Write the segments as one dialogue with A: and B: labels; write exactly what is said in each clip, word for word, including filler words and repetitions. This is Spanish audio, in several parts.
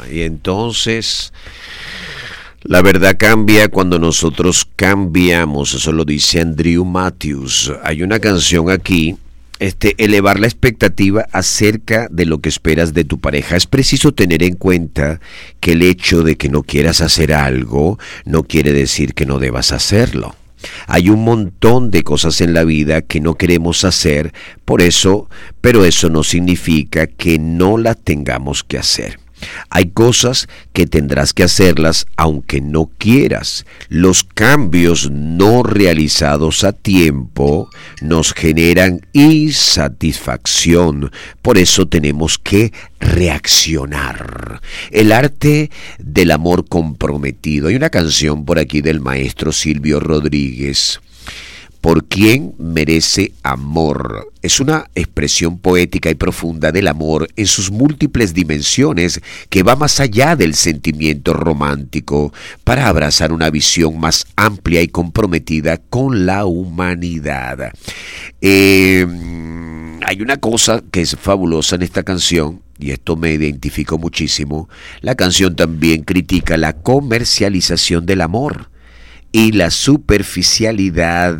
A: Y entonces la verdad cambia cuando nosotros cambiamos. Eso lo dice Andrew Matthews. Hay una canción aquí. Este, elevar la expectativa acerca de lo que esperas de tu pareja. Es preciso tener en cuenta que el hecho de que no quieras hacer algo no quiere decir que no debas hacerlo. Hay un montón de cosas en la vida que no queremos hacer, por eso, pero eso no significa que no las tengamos que hacer. Hay cosas que tendrás que hacerlas aunque no quieras. Los cambios no realizados a tiempo nos generan insatisfacción. Por eso tenemos que reaccionar. El arte del amor comprometido. Hay una canción por aquí del maestro Silvio Rodríguez. ¿Por quién merece amor? Es una expresión poética y profunda del amor en sus múltiples dimensiones que va más allá del sentimiento romántico para abrazar una visión más amplia y comprometida con la humanidad. Eh, hay una cosa que es fabulosa en esta canción, y esto me identificó muchísimo. La canción también critica la comercialización del amor y la superficialidad,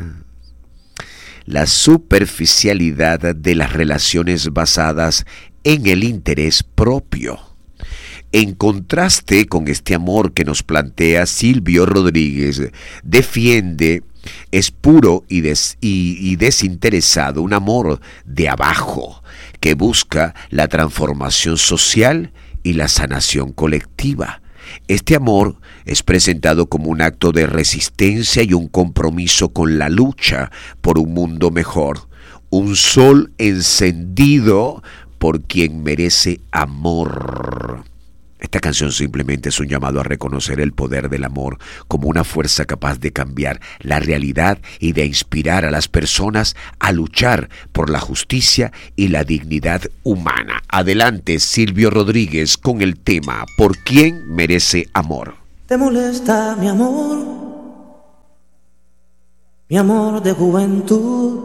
A: la superficialidad de las relaciones basadas en el interés propio. En contraste con este amor que nos plantea Silvio Rodríguez, defiende, es puro y, des, y, y desinteresado, un amor de abajo que busca la transformación social y la sanación colectiva. Este amor es presentado como un acto de resistencia y un compromiso con la lucha por un mundo mejor, un sol encendido por quien merece amor. Esta canción simplemente es un llamado a reconocer el poder del amor como una fuerza capaz de cambiar la realidad y de inspirar a las personas a luchar por la justicia y la dignidad humana. Adelante, Silvio Rodríguez, con el tema ¿Por quién merece amor?
B: ¿Te molesta mi amor? Mi amor de juventud.